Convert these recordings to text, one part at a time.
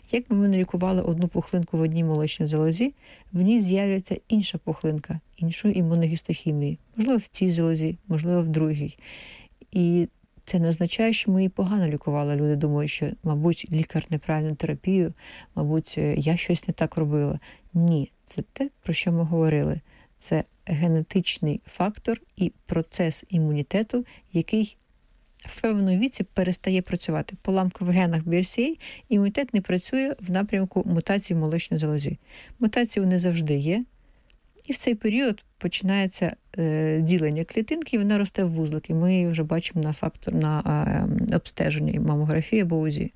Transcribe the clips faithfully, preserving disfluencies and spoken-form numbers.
Якби ми не лікували одну пухлинку в одній молочній залозі, в ній з'явиться інша пухлинка, іншої імуногістохімії. Можливо, в цій залозі, можливо, в другій. І це не означає, що ми її погано лікували. Люди думають, що, мабуть, лікар неправильну терапію, мабуть, я щось не так робила. Ні, це те, про що ми говорили. Це генетичний фактор і процес імунітету, який в певному віці перестає працювати. Поламка в генах бі ар сі ей, імунітет не працює в напрямку мутацій в молочній залозі. Мутації вони завжди є, і в цей період починається е, ділення клітинки, і вона росте в вузлики. Ми її вже бачимо на фактор на е, обстеженні, мамографії або УЗІ.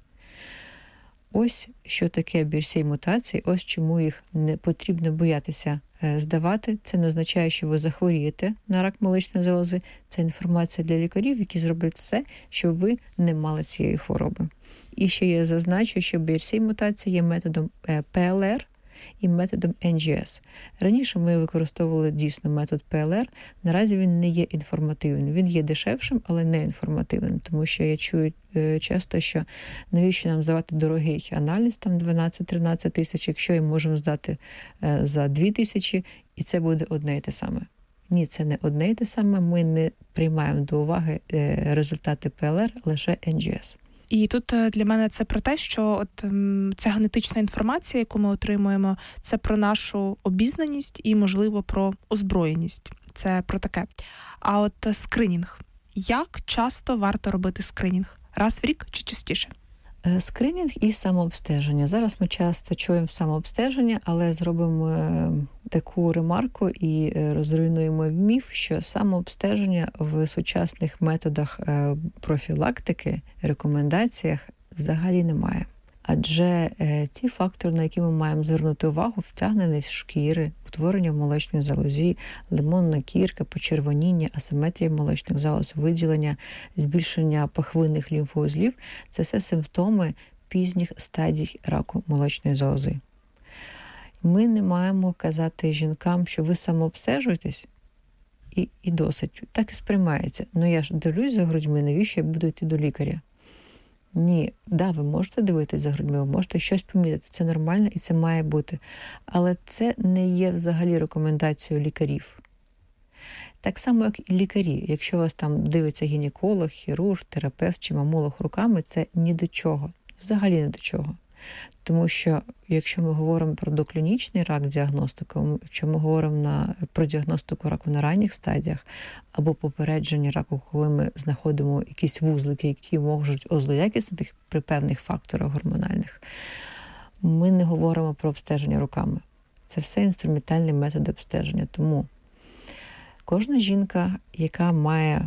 Ось що таке бі ар сі ей-мутації, ось чому їх не потрібно боятися е, здавати. Це не означає, що ви захворієте на рак молочної залози. Це інформація для лікарів, які зроблять все, щоб ви не мали цієї хвороби. І ще я зазначу, що бі ар сі ей-мутація є методом е, пе ел ер, і методом ен джі ес. Раніше ми використовували дійсно метод пе ел ер, наразі він не є інформативним. Він є дешевшим, але не інформативним, тому що я чую е, часто, що навіщо нам здавати дорогий аналіз, там дванадцять-тринадцять тисяч, якщо ми можемо здати е, за дві тисячі, і це буде одне і те саме. Ні, це не одне і те саме, ми не приймаємо до уваги е, результати пе ел ер, лише ен джі ес. І тут для мене це про те, що от ця генетична інформація, яку ми отримуємо, це про нашу обізнаність і, можливо, про озброєність. Це про таке. А от скринінг. Як часто варто робити скринінг? Раз в рік чи частіше? Скринінг і самообстеження. Зараз ми часто чуємо самообстеження, але зробимо таку ремарку і розруйнуємо міф, що самообстеження в сучасних методах профілактики, рекомендаціях взагалі немає. Адже ці фактори, на які ми маємо звернути увагу, втягненість шкіри, утворення в молочній залозі, лимонна кірка, почервоніння, асиметрія молочних залоз, виділення, збільшення пахвинних лімфоузлів – це все симптоми пізніх стадій раку молочної залози. Ми не маємо казати жінкам, що ви самообстежуєтесь, і, і досить. Так і сприймається. Ну я ж дивлюсь за грудьми, навіщо я буду йти до лікаря? Ні, да, ви можете дивитись за грудьми, ви можете щось помітити, це нормально і це має бути. Але це не є взагалі рекомендацією лікарів. Так само, як і лікарі. Якщо вас там дивиться гінеколог, хірург, терапевт чи мамолог руками, це ні до чого. Взагалі ні до чого. Тому що, якщо ми говоримо про доклінічний рак діагностику, якщо ми говоримо на, про діагностику раку на ранніх стадіях або попередження раку, коли ми знаходимо якісь вузлики, які можуть озлоякіснити при певних факторах гормональних, ми не говоримо про обстеження руками. Це все інструментальні методи обстеження. Тому кожна жінка, яка має,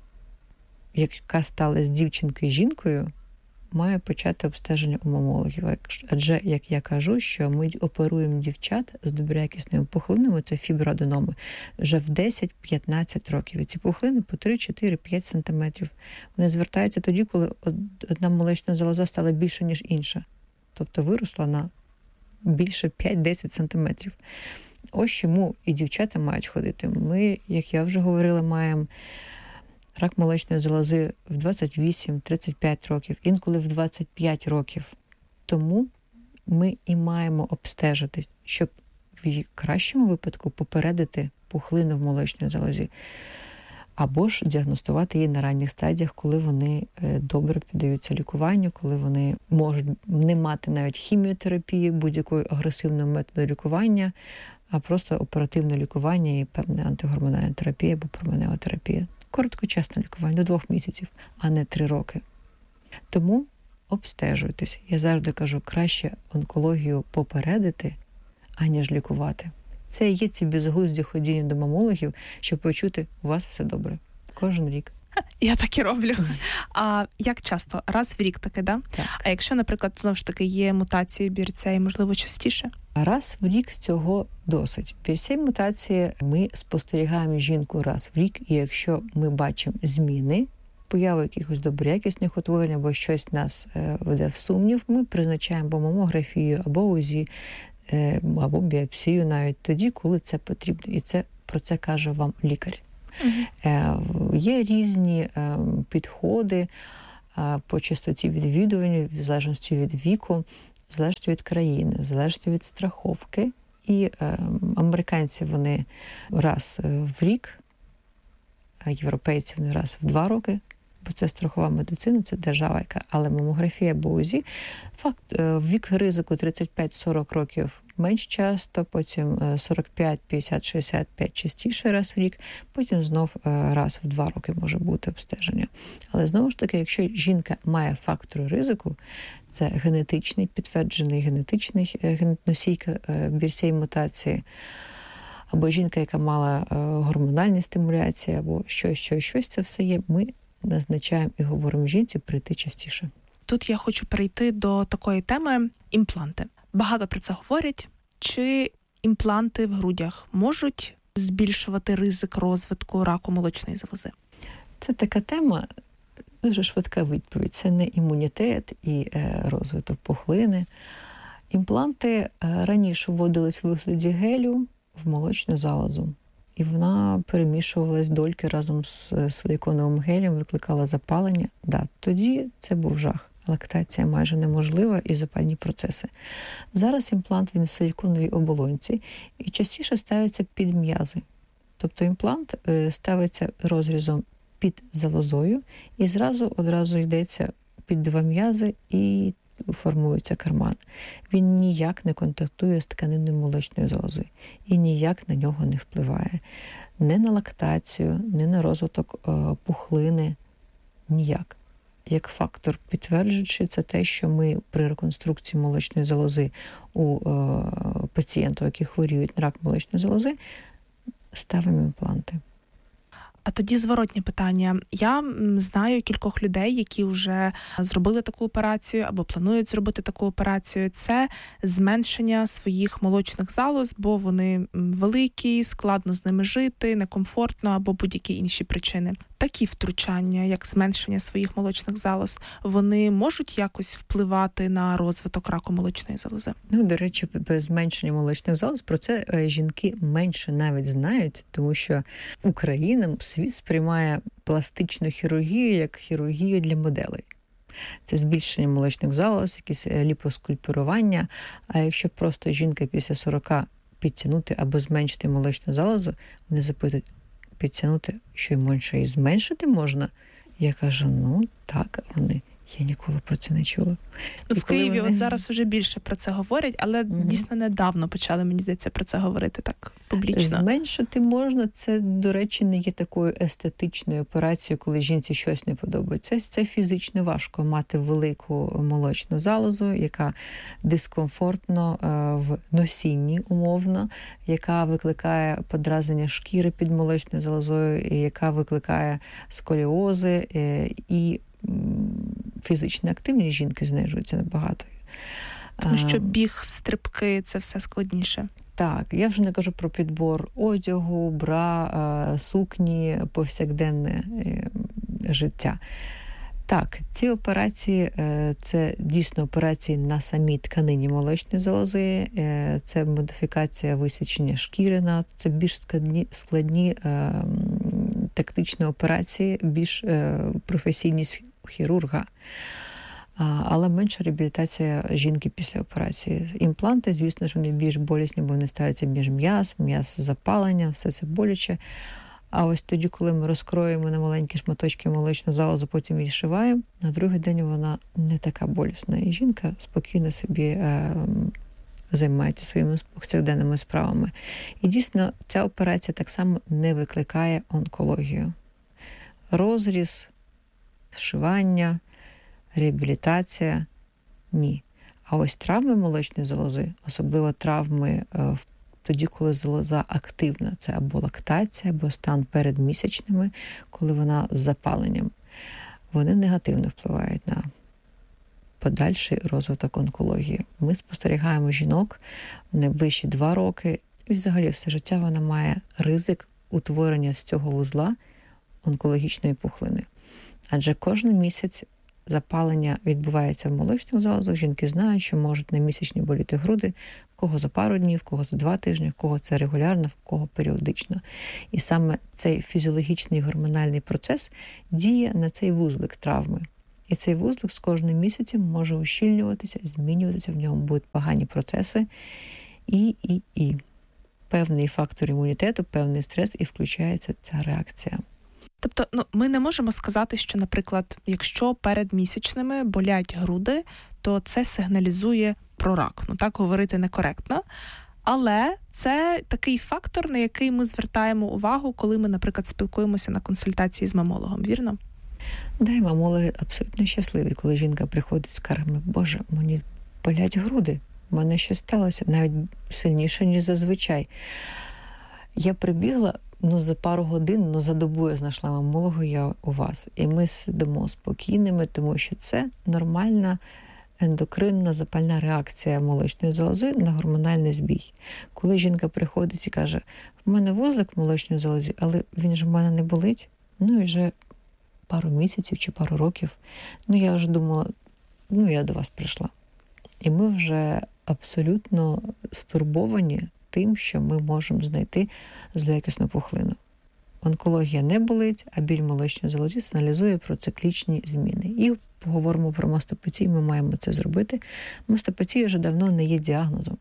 яка стала з дівчинки жінкою, має почати обстеження у мамологів. Адже, як я кажу, що ми оперуємо дівчат з доброякісними пухлинами, це фіброаденоми, вже в десять-п'ятнадцять років. І ці пухлини по три, чотири, п'ять сантиметрів. Вони звертаються тоді, коли одна молочна залоза стала більше, ніж інша. Тобто виросла на більше п'ять-десять сантиметрів. Ось чому і дівчата мають ходити. Ми, як я вже говорила, маємо рак молочної залози в двадцять вісім - тридцять п'ять років, інколи в двадцять п'ять років. Тому ми і маємо обстежитись, щоб в кращому випадку попередити пухлину в молочній залозі. Або ж діагностувати її на ранніх стадіях, коли вони добре піддаються лікуванню, коли вони можуть не мати навіть хіміотерапії, будь-якої агресивного методу лікування, а просто оперативне лікування і певна антигормональна терапія або променева терапія. Короткочасне лікування, до двох місяців, а не три роки. Тому обстежуйтесь. Я завжди кажу, краще онкологію попередити, аніж лікувати. Це і є ці безглузді ходіння до мамологів, щоб почути, у вас все добре. Кожен рік. Я так і роблю. А як часто? Раз в рік таке, да? Так? А якщо, наприклад, знову ж таки є мутації бі ар сі ей, можливо, частіше? Раз в рік цього досить. бі ар сі ей-мутації ми спостерігаємо жінку раз в рік, і якщо ми бачимо зміни, появу якихось доброякісних утворень або щось нас е, веде в сумнів, ми призначаємо або мамографію, або УЗІ, е, або біопсію навіть тоді, коли це потрібно. І це про це каже вам лікар. Uh-huh. Е, є різні е, підходи е, по частоті відвідування, в залежності від віку. в залежності від країни, в залежності від страховки. І е, американці вони раз в рік, а європейці вони раз в два роки, бо це страхова медицина, це держава, яка, але мамографія або УЗІ, факт, вік ризику тридцять п'ять сорок років менш часто, потім сорок п'ять п'ятдесят шістдесят п'ять частіше раз в рік, потім знов раз в два роки може бути обстеження. Але знову ж таки, якщо жінка має фактор ризику, це генетичний, підтверджений генетичний носійка бі ар сі ей мутації, або жінка, яка мала гормональні стимуляції, або щось, щось, щось, це все є, ми назначаємо і говоримо жінці прийти частіше. Тут я хочу перейти до такої теми імпланти. Багато про це говорять. Чи імпланти в грудях можуть збільшувати ризик розвитку раку молочної залози? Це така тема, дуже швидка відповідь. Це не імунітет і розвиток пухлини. Імпланти раніше вводились в вигляді гелю в молочну залозу. І вона перемішувалась дольки разом з силіконовим гелем, викликала запалення. Да, тоді це був жах. Лактація майже неможлива і запальні процеси. Зараз імплант він в силіконовій оболонці і частіше ставиться під м'язи. Тобто імплант ставиться розрізом під залозою і зразу одразу йдеться під два м'язи і формується карман. Він ніяк не контактує з тканиною молочної залози і ніяк на нього не впливає. Не на лактацію, не на розвиток е, пухлини, ніяк. Як фактор підтверджуючи, це те, що ми при реконструкції молочної залози у е, пацієнтів, які хворіють на рак молочної залози, ставимо імпланти. А тоді зворотнє питання. Я знаю кількох людей, які вже зробили таку операцію або планують зробити таку операцію. Це зменшення своїх молочних залоз, бо вони великі, складно з ними жити, некомфортно або будь-які інші причини. Такі втручання, як зменшення своїх молочних залоз, вони можуть якось впливати на розвиток раку молочної залози? Ну, до речі, без зменшення молочних залоз про це жінки менше навіть знають, тому що Україна, світ сприймає пластичну хірургію як хірургію для моделей. Це збільшення молочних залоз, якісь ліпоскульптурування. А якщо просто жінка після сорока підтягнути або зменшити молочну залозу, вони запитують, підтягнути, що й менше і зменшити можна? Я кажу, ну так, вони. Я ніколи про це не чула. Ну, в Києві вони... от зараз вже більше про це говорять, але mm-hmm. дійсно недавно почали, мені здається, про це говорити так публічно. Зменшити можна, це, до речі, не є такою естетичною операцією, коли жінці щось не подобається. Це, це фізично важко мати велику молочну залозу, яка дискомфортно е, в носінні умовно, яка викликає подразнення шкіри під молочною залозою, і яка викликає сколіози е, і фізична активність жінки знижується набагато. Тому що біг, стрибки – це все складніше. Так, я вже не кажу про підбор одягу, бра, сукні, повсякденне життя. Так, ці операції – це дійсно операції на самій тканині молочної залози, це модифікація висічення шкіри, це більш складні, складні тактичні операції, більш професійність хірурга, але менша реабілітація жінки після операції. Імпланти, звісно ж, вони більш болісні, бо вони ставляться між м'яз, м'яз запалення, все це боляче. А ось тоді, коли ми розкроємо на маленькі шматочки молочну залозу, потім її зшиваємо, на другий день вона не така болісна. І жінка спокійно собі е, займається своїми повсякденними справами. І дійсно, ця операція так само не викликає онкологію. Розріз, зшивання, реабілітація – ні. А ось травми молочної залози, особливо травми е, тоді, коли залоза активна, це або лактація, або стан перед місячними, коли вона з запаленням, вони негативно впливають на подальший розвиток онкології. Ми спостерігаємо жінок в найближчі два роки, і взагалі все життя вона має ризик утворення з цього вузла онкологічної пухлини. Адже кожен місяць запалення відбувається в молочних залозах. Жінки знають, що можуть на місячні боліти груди, в кого за пару днів, в кого за два тижні, в кого це регулярно, в кого періодично. І саме цей фізіологічний гормональний процес діє на цей вузлик травми. І цей вузлик з кожним місяцем може ущільнюватися, змінюватися, в ньому будуть погані процеси. І, і, і. Певний фактор імунітету, певний стрес, і включається ця реакція. Тобто, ну, ми не можемо сказати, що, наприклад, якщо перед місячними болять груди, то це сигналізує про рак. Ну, так говорити некоректно. Але це такий фактор, на який ми звертаємо увагу, коли ми, наприклад, спілкуємося на консультації з мамологом, вірно? Да, і мамологи абсолютно щасливі, коли жінка приходить з скаргами: Боже, мені болять груди, в мене щось сталося, навіть сильніше, ніж зазвичай. Я прибігла, ну, за пару годин, ну, за добу я знайшла мамолога, я у вас. І ми сидимо спокійними, тому що це нормальна ендокринна запальна реакція молочної залози на гормональний збій. Коли жінка приходить і каже: в мене вузлик в молочній залозі, але він ж в мене не болить, ну і вже пару місяців чи пару років, ну я вже думала, ну я до вас прийшла. І ми вже абсолютно стурбовані тим, що ми можемо знайти злоякісну пухлину. Онкологія не болить, а біль молочної залозі сигналізує про циклічні зміни. І поговоримо про мастопатію, ми маємо це зробити. Мастопатія вже давно не є діагнозом.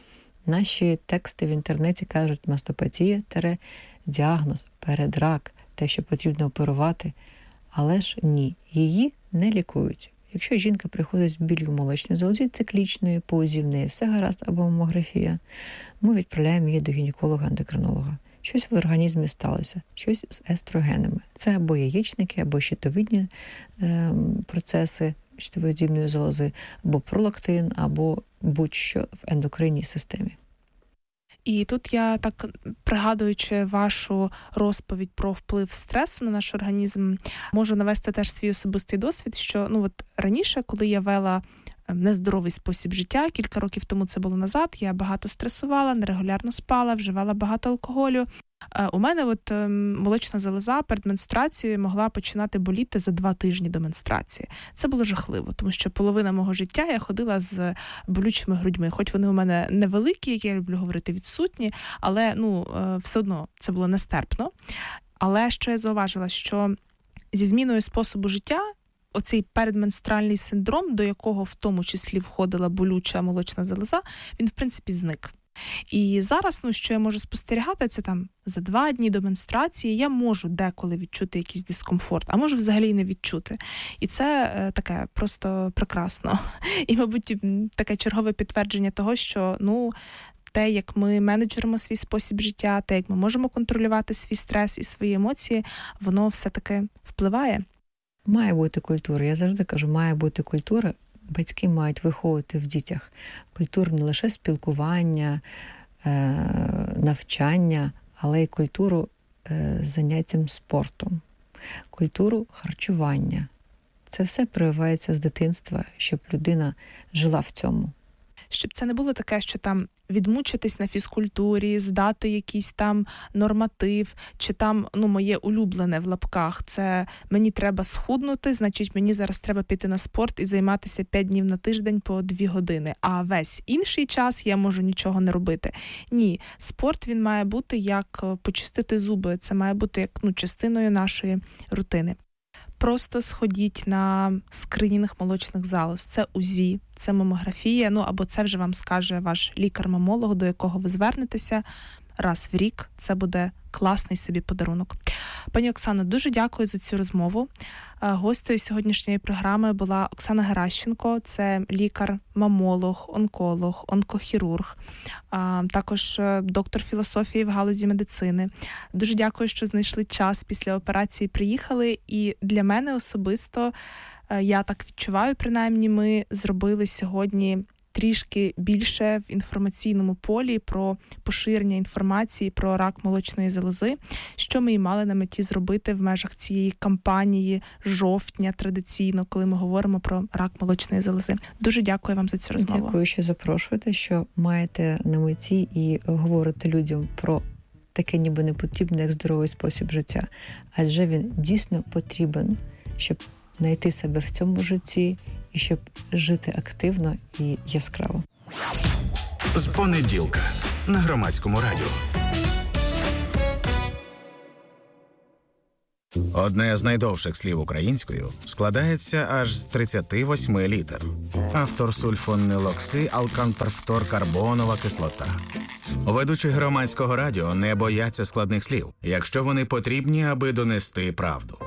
Наші тексти в інтернеті кажуть: мастопатія – діагноз, передрак, те, що потрібно оперувати. Але ж ні, її не лікують. Якщо жінка приходить з біллю в молочній залозі циклічною, по УЗІ в неї все гаразд, або мамографія, ми відправляємо її до гінеколога-ендокринолога. Щось в організмі сталося, щось з естрогенами. Це або яєчники, або щитовидні е, процеси щитовидної залози, або пролактин, або будь-що в ендокринній системі. І тут я так, пригадуючи вашу розповідь про вплив стресу на наш організм, можу навести теж свій особистий досвід, що ну от раніше, коли я вела нездоровий спосіб життя, кілька років тому це було назад, я багато стресувала, нерегулярно спала, вживала багато алкоголю. У мене от молочна залоза перед менструацією могла починати боліти за два тижні до менструації. Це було жахливо, тому що половина мого життя я ходила з болючими грудьми. Хоч вони у мене невеликі, як я люблю говорити, відсутні, але ну все одно це було нестерпно. Але що я зауважила, що зі зміною способу життя оцей передменструальний синдром, до якого в тому числі входила болюча молочна залоза, він в принципі зник. І зараз, ну, що я можу спостерігати, це там за два дні до менструації я можу деколи відчути якийсь дискомфорт, а можу взагалі і не відчути. І це е, таке просто прекрасно. І, мабуть, таке чергове підтвердження того, що, ну, те, як ми менеджеримо свій спосіб життя, те, як ми можемо контролювати свій стрес і свої емоції, воно все-таки впливає. Має бути культура. Я завжди кажу, має бути культура. Батьки мають виховувати в дітях культуру не лише спілкування, навчання, але й культуру заняттям спортом, культуру харчування. Це все прививається з дитинства, щоб людина жила в цьому. Щоб це не було таке, що там відмучитись на фізкультурі, здати якийсь там норматив, чи там, ну, моє улюблене в лапках, це мені треба схуднути, значить мені зараз треба піти на спорт і займатися п'ять днів на тиждень по дві години, а весь інший час я можу нічого не робити. Ні, спорт, він має бути як почистити зуби, це має бути як, ну, частиною нашої рутини. Просто сходіть на скринінг молочних залоз. Це УЗІ, це мамографія, ну або це вже вам скаже ваш лікар-мамолог, до якого ви звернетеся раз в рік. Це буде класний собі подарунок. Пані Оксано, дуже дякую за цю розмову. Гостею сьогоднішньої програми була Оксана Геращенко. Це лікар-мамолог, онколог, онкохірург, також доктор філософії в галузі медицини. Дуже дякую, що знайшли час після операції, приїхали. І для мене особисто, я так відчуваю, принаймні, ми зробили сьогодні трішки більше в інформаційному полі про поширення інформації про рак молочної залози, що ми і мали на меті зробити в межах цієї кампанії жовтня традиційно, коли ми говоримо про рак молочної залози. Дуже дякую вам за цю розмову. Дякую, що запрошуєте, що маєте на меті і говорите людям про таке ніби не потрібне, як здоровий спосіб життя. Адже він дійсно потрібен, щоб знайти себе в цьому житті і щоб жити активно і яскраво. З понеділка на Громадському радіо. Одне з найдовших слів українською складається аж з тридцяти восьми літер. Автор сульфонилокси алканперфторкарбонова кислота. Ведучі громадського радіо не бояться складних слів, якщо вони потрібні, аби донести правду.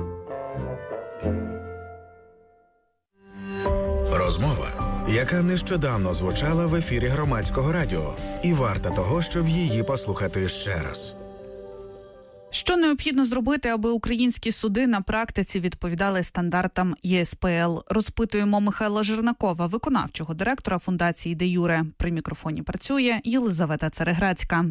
Розмова, яка нещодавно звучала в ефірі громадського радіо, і варта того, щоб її послухати ще раз. Що необхідно зробити, аби українські суди на практиці відповідали стандартам Є Ес Пе Ел? Розпитуємо Михайла Жернакова, виконавчого директора фундації Де Юре. При мікрофоні працює Єлизавета Цареградська.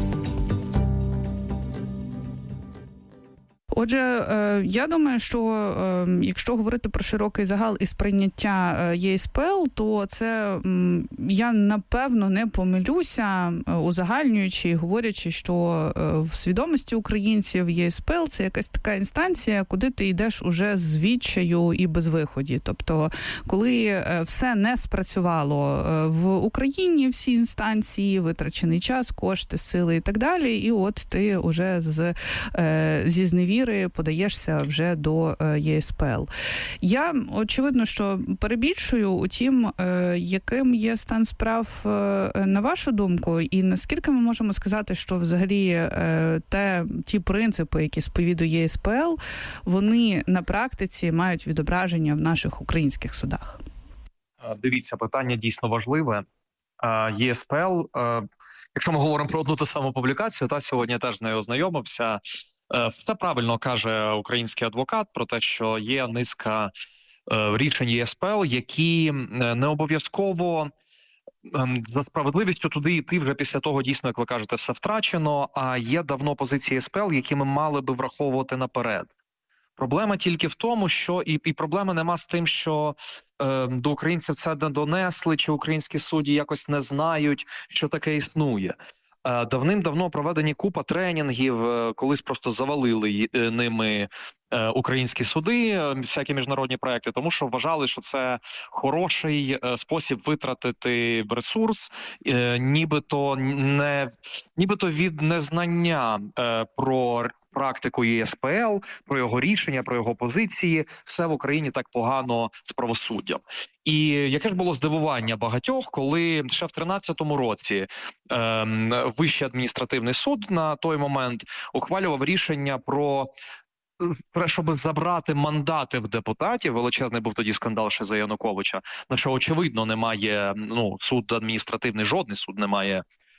Отже, я думаю, що якщо говорити про широкий загал і сприйняття Є Ес Пе Ел, то це, я напевно не помилюся, узагальнюючи, говорячи, що в свідомості українців Є Ес Пе Ел – це якась така інстанція, куди ти йдеш уже з відчаю і безвиході. Тобто, коли все не спрацювало в Україні, всі інстанції, витрачений час, кошти, сили і так далі, і от ти уже з, зі зневіри подаєшся вже до Є Ес Пе Ел. Я, очевидно, що перебільшую, утім, яким є стан справ на вашу думку, і наскільки ми можемо сказати, що взагалі те, ті принципи, які сповідує Є Ес Пе Ел, вони на практиці мають відображення в наших українських судах? Дивіться, питання дійсно важливе. Є Ес Пе Ел, якщо ми говоримо про одну ту саму публікацію, та сьогодні я теж з нею ознайомився, все правильно каже український адвокат про те, що є низка рішень Є Ес Пе Ел, які не обов'язково за справедливістю туди йти вже після того, дійсно, як ви кажете, все втрачено, а є давно позиції Є Ес Пе Ел, які ми мали би враховувати наперед. Проблема тільки в тому, що і, і проблеми нема з тим, що е, до українців це не донесли, чи українські судді якось не знають, що таке існує. Давним-давно проведені купа тренінгів, колись просто завалили ними українські суди, всякі міжнародні проекти, тому що вважали, що це хороший спосіб витратити ресурс, нібито не нібито від незнання про практику Є Ес Пе Ел, про його рішення, про його позиції, все в Україні так погано з правосуддям. І яке ж було здивування багатьох, коли ще в тринадцятому році е, Вищий адміністративний суд на той момент ухвалював рішення про щоб забрати мандати в депутатів. Величезний був тоді скандал ще за Януковича, на що очевидно немає, ну, суд адміністративний, жодний суд не має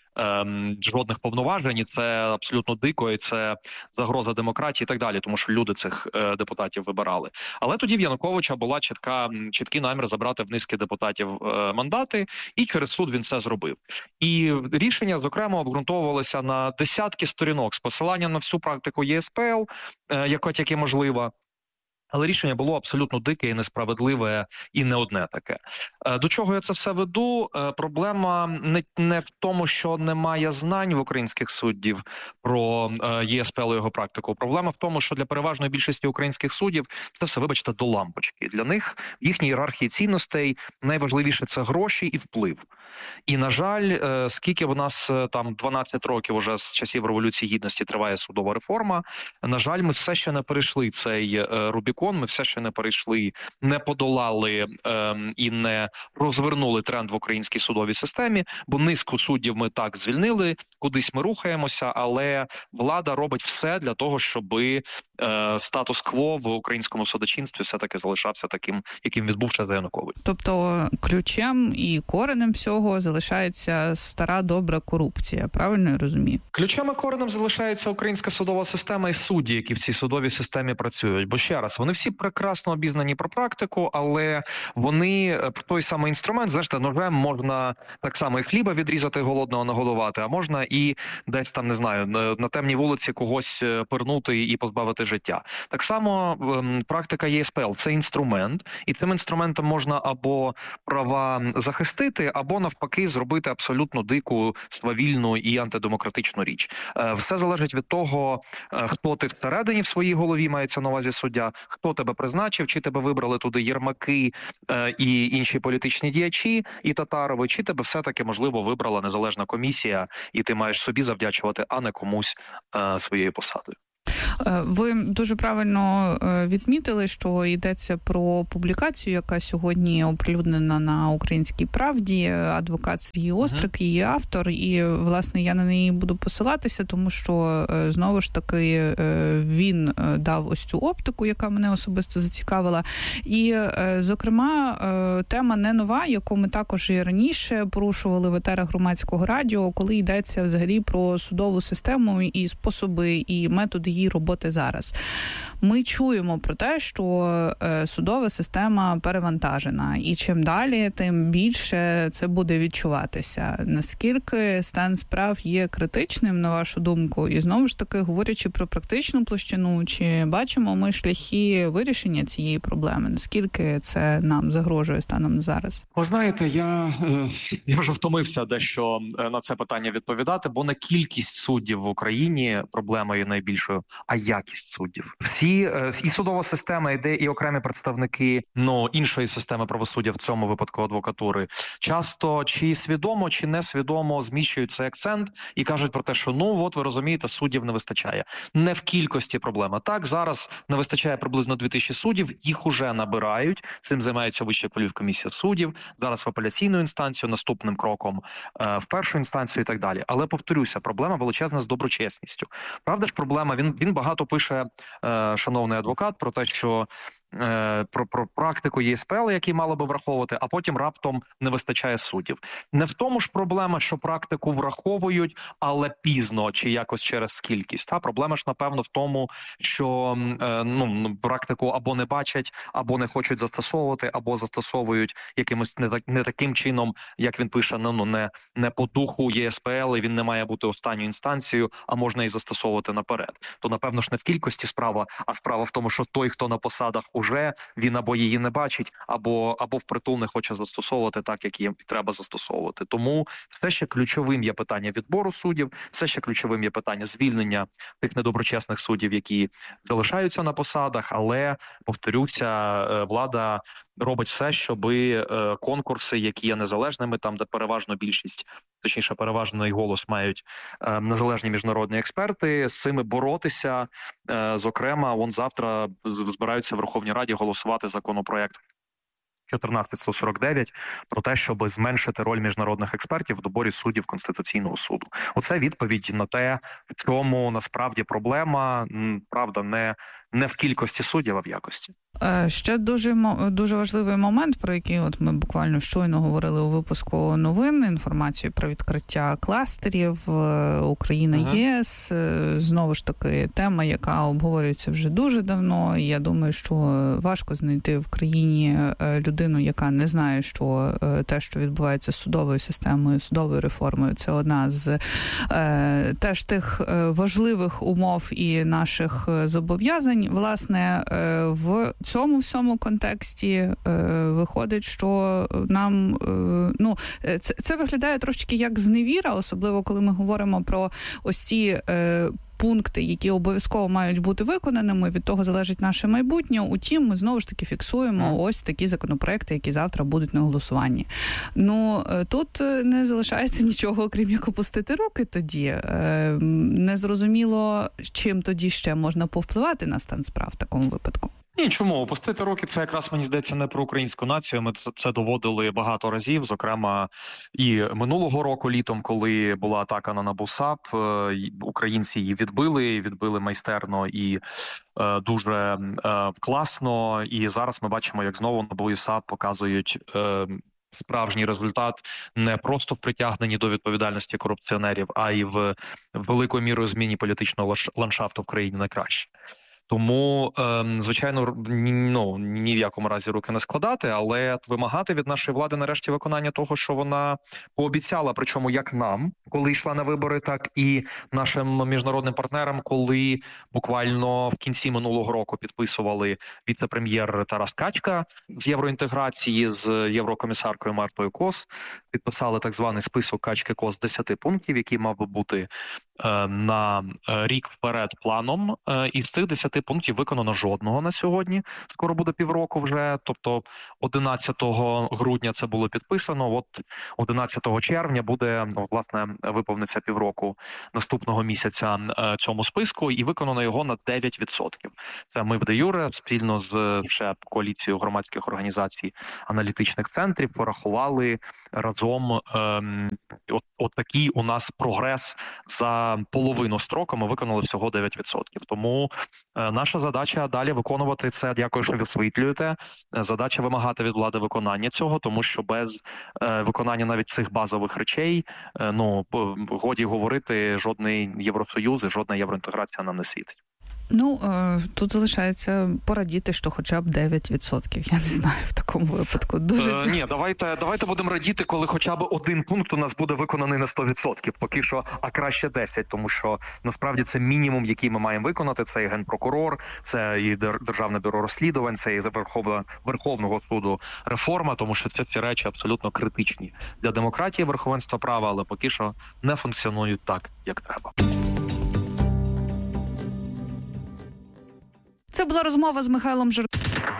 Ем, жодних повноважень, і це абсолютно дико, і це загроза демократії і так далі, тому що люди цих е, депутатів вибирали. Але тоді в Януковича була чітка, чіткий намір забрати в низки депутатів е, мандати, і через суд він це зробив. І рішення, зокрема, обґрунтовувалися на десятки сторінок з посиланням на всю практику Є Ес Пе Ел, е, яка тільки можлива. Але рішення було абсолютно дике і несправедливе, і не одне таке. До чого я це все веду? Проблема не, не в тому, що немає знань в українських суддів про Є Ес Пе Ел і його практику. Проблема в тому, що для переважної більшості українських суддів це все, вибачте, до лампочки. Для них, в їхній ієрархії цінностей, найважливіше – це гроші і вплив. І, на жаль, скільки в нас там дванадцять років уже з часів Революції Гідності триває судова реформа, на жаль, ми все ще не перейшли цей Рубікон, ми все ще не перейшли, не подолали ем, і не розвернули тренд в українській судовій системі, бо низку суддів ми так звільнили, кудись ми рухаємося, але влада робить все для того, щоб е, статус-кво в українському судочинстві все-таки залишався таким, яким відбувся за Янукович. Тобто ключем і коренем всього залишається стара добра корупція, правильно я розумію? Ключем і коренем залишається українська судова система і судді, які в цій судовій системі працюють. Бо ще раз, вони всі прекрасно обізнані про практику, але вони в той самий інструмент, знаєте, ножем можна так само і хліба відрізати, голодного нагодувати, а можна і десь там, не знаю, на темній вулиці когось пирнути і позбавити життя. Так само практика Є Ес Пе Ел – це інструмент, і цим інструментом можна або права захистити, або навпаки зробити абсолютно дику, свавільну і антидемократичну річ. Все залежить від того, хто ти всередині в своїй голові, мається на увазі суддя, хто тебе призначив, чи тебе вибрали туди Єрмаки е, і інші політичні діячі, і Татарови, чи тебе все-таки, можливо, вибрала незалежна комісія, і ти маєш собі завдячувати, а не комусь е, своєю посадою. Ви дуже правильно відмітили, що йдеться про публікацію, яка сьогодні оприлюднена на «Українській правді». Адвокат Сергій Острик, її автор. І, власне, я на неї буду посилатися, тому що, знову ж таки, він дав ось цю оптику, яка мене особисто зацікавила. І, зокрема, тема не нова, яку ми також і раніше порушували в етерах Громадського радіо, коли йдеться взагалі про судову систему і способи, і методи її роботи зараз. Ми чуємо про те, що судова система перевантажена, і чим далі, тим більше це буде відчуватися. Наскільки стан справ є критичним, на вашу думку? І знову ж таки, говорячи про практичну площину, чи бачимо ми шляхи вирішення цієї проблеми? Наскільки це нам загрожує станом зараз? Ви знаєте, я, я вже втомився дещо на це питання відповідати, бо не кількість суддів в Україні проблемою найбільшою, а якість суддів. Всі і судова система йде, і окремі представники ну іншої системи правосуддя, в цьому випадку адвокатури, часто чи свідомо, чи несвідомо зміщують цей акцент і кажуть про те, що ну от ви розумієте, суддів не вистачає. Не в кількості проблема. Так, зараз не вистачає приблизно дві тисячі суддів, їх уже набирають, цим займається Вища кваліфкомісія суддів, зараз в апеляційну інстанцію, наступним кроком е, в першу інстанцію і так далі. Але, повторюся, проблема величезна з доброчесністю. Правда ж, проблема, він, він багато пише, е, шановний адвокат, про те, що е, про, про практику ЄСПЛ, який мало би враховувати, а потім раптом не вистачає суддів. Не в тому ж проблема, що практику враховують, але пізно, чи якось через кількість. Та проблема ж, напевно, в тому, що е, ну, практику або не бачать, або не хочуть застосовувати, або застосовують якимось не, так, не таким чином, як він пише, ну, не, не по духу ЄСПЛ, і він не має бути останньою інстанцією, а можна і застосовувати наперед. То, напевно ж, не в кількості справа, а справа в тому, що той, хто на посадах уже, він або її не бачить, або, або впритул не хоче застосовувати так, як їм треба застосовувати. Тому все ще ключовим є питання відбору суддів, все ще ключовим є питання звільнення тих недоброчесних суддів, які залишаються на посадах, але, повторюся, влада робить все, щоб конкурси, які є незалежними, там, де переважно більшість, точніше, переважний голос мають незалежні міжнародні експерти, з цими боротися. Зокрема, вон завтра збираються в Верховній Раді голосувати законопроект чотирнадцять сто сорок дев'ять про те, щоб зменшити роль міжнародних експертів в доборі суддів Конституційного суду. Оце відповідь на те, в чому насправді проблема, правда, не, не в кількості суддів, а в якості. Ще дуже дуже важливий момент, про який от ми буквально щойно говорили у випуску новин, інформацію про відкриття кластерів Україна-ЄС. Ага. Знову ж таки, тема, яка обговорюється вже дуже давно. Я думаю, що важко знайти в країні людину, яка не знає, що те, що відбувається з судовою системою, судовою реформою, це одна з е, теж тих важливих умов і наших зобов'язань. Власне, е, в цьому всьому контексті е, виходить, що нам, е, ну, це, це виглядає трошки як зневіра, особливо коли ми говоримо про ось ці е, пункти, які обов'язково мають бути виконаними, від того залежить наше майбутнє. Утім, ми знову ж таки фіксуємо ось такі законопроекти, які завтра будуть на голосуванні. Ну, тут не залишається нічого, окрім як опустити руки тоді. Незрозуміло, чим тоді ще можна повпливати на стан справ в такому випадку. Ні, чому? Опустити руки – це якраз, мені здається, не про українську націю. Ми це доводили багато разів, зокрема і минулого року літом, коли була атака на НАБУ САП, українці її відбили, відбили майстерно і е, дуже е, класно. І зараз ми бачимо, як знову НАБУ і САП показують е, справжній результат не просто в притягненні до відповідальності корупціонерів, а й в великою мірою зміні політичного ландшафту в країні на краще. Тому, е, звичайно, ні, ну, ні в якому разі руки не складати, але вимагати від нашої влади нарешті виконання того, що вона пообіцяла, причому як нам, коли йшла на вибори, так і нашим міжнародним партнерам, коли буквально в кінці минулого року підписували віце-прем'єр Тарас Качка з євроінтеграції з єврокомісаркою Мартою Кос, підписали так званий список Качки-Кос з десяти пунктів, який мав би бути на рік вперед планом. Із цих десяти пунктів виконано жодного на сьогодні. Скоро буде півроку вже, тобто одинадцятого грудня це було підписано, от одинадцятого червня буде, власне, виповниться півроку наступного місяця цьому списку, і виконано його на дев'ять відсотків. Це ми в де юре спільно з ще коаліцією громадських організацій аналітичних центрів порахували разом ем, от, от такий у нас прогрес за половину строку. Ми виконали всього дев'ять відсотків. Тому е, наша задача далі виконувати це. Дякую, що висвітлюєте. Задача вимагати від влади виконання цього, тому що без е, виконання навіть цих базових речей, е, ну, годі говорити, жодний Євросоюз і жодна євроінтеграція нам не світить. Ну, тут залишається порадіти, що хоча б дев'ять відсотків. Я не знаю в такому випадку. Дуже... Е, ні, давайте, давайте будемо радіти, коли хоча б один пункт у нас буде виконаний на сто відсотків. Поки що, а краще десять, тому що насправді це мінімум, який ми маємо виконати. Це і Генпрокурор, це і Державне бюро розслідувань, це і Верховного, Верховного суду реформа, тому що це ці речі абсолютно критичні для демократії, верховенства права, але поки що не функціонують так, як треба. Це була розмова з Михайлом Жир...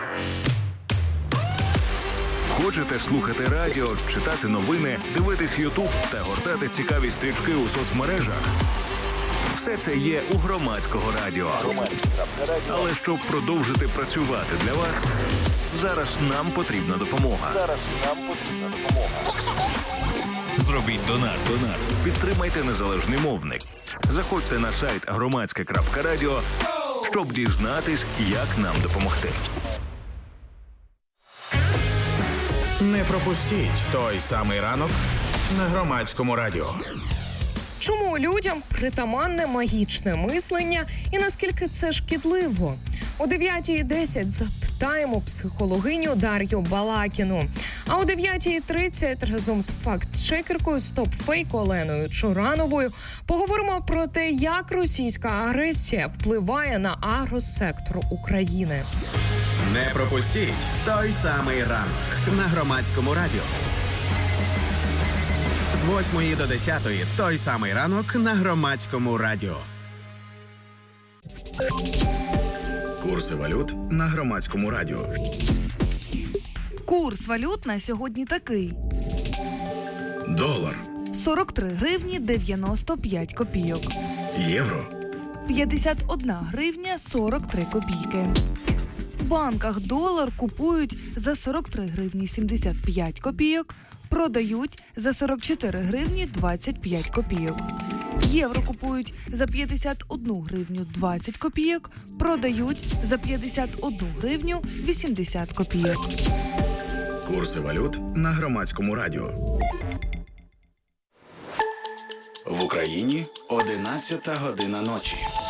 Хочете слухати радіо, читати новини, дивитись Ютуб та гортати цікаві стрічки у соцмережах? Все це є у Громадського радіо. Але щоб продовжити працювати для вас, зараз нам потрібна допомога. Зараз нам потрібна допомога. Зробіть донат. Донат. Підтримайте незалежний мовник. Заходьте на сайт громадське крапка радіо, щоб дізнатись, як нам допомогти. Не пропустіть той самий ранок на Громадському радіо. Чому людям притаманне магічне мислення і наскільки це шкідливо? О дев'ятій десять запитаємо психологиню Дар'ю Балакіну. А о дев'ятій тридцять разом з факт-чекеркою «Стоп-фейк» Оленою Чурановою поговоримо про те, як російська агресія впливає на агросектор України. Не пропустіть той самий ранок на Громадському радіо. З восьмої до десятої той самий ранок на Громадському радіо. Курси валют на Громадському радіо. Курс валют на сьогодні такий. Долар. сорок три гривні дев'яносто п'ять копійок. Євро. п'ятдесят одна гривня сорок три копійки. В банках долар купують за сорок три гривні сімдесят п'ять копійок, продають за сорок чотири гривні двадцять п'ять копійок. Євро купують за п'ятдесят одну гривню двадцять копійок, продають за п'ятдесят одну гривню вісімдесят копійок. Курси валют на Громадському радіо. В Україні одинадцята година ночі.